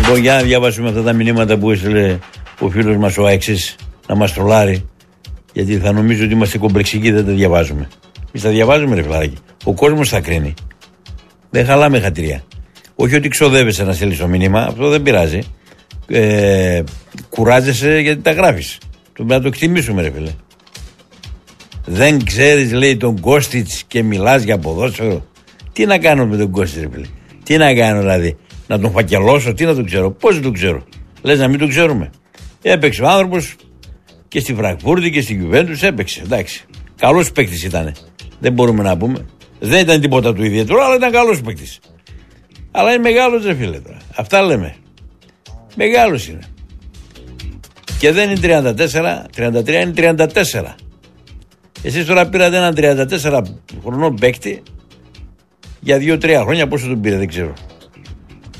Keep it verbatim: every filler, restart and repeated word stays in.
Λοιπόν, για να διαβάσουμε αυτά τα μηνύματα που έστειλε ο φίλος μας ο Αεξής να μας τρολάρει. Γιατί θα νομίζω ότι είμαστε κομπλεξικοί, δεν τα διαβάζουμε. Εμείς τα διαβάζουμε, ρε φιλαράκι. Ο κόσμος θα κρίνει. Δεν χαλάμε χατηρία. Όχι ότι ξοδεύεσαι να στείλεις το μήνυμα, αυτό δεν πειράζει. Ε, κουράζεσαι γιατί τα γράφεις. Πρέπει να το εκτιμήσουμε, ρε φίλε. Δεν ξέρεις, λέει, τον Κώστιτς και μιλάς για ποδόσφαιρο. Τι να κάνω με τον Κώστιτς, ρε φίλε. Τι να κάνω, δηλαδή. Να τον φακελώσω, τι να τον ξέρω. Πώς δεν τον ξέρω. Λες να μην τον ξέρουμε. Έπαιξε ο άνθρωπος και στη Φραγκφούρτη και στη Γιουβέντους έπαιξε. Εντάξει. Καλός παίκτης ήταν. Δεν μπορούμε να πούμε. Δεν ήταν τίποτα του ιδιαίτερο, αλλά ήταν καλός παίκτης. Αλλά είναι μεγάλος, ρε φίλε. Τώρα. Αυτά λέμε. Μεγάλος είναι. Και δεν είναι τριάντα τέσσερα, τριάντα τρία, είναι τριάντα τέσσερα. Εσείς τώρα πήρατε έναν τριάντα τέσσερα χρονών παίκτη για δύο τρία χρόνια. Πόσο τον πήρε, δεν ξέρω.